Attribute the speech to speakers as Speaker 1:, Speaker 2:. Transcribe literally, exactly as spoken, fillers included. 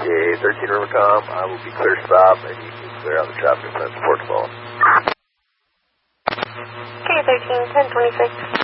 Speaker 1: A thirteen Rivercom, I will be clear stop, and you can clear out the traffic and support phone.
Speaker 2: K thirteen, ten twenty-six.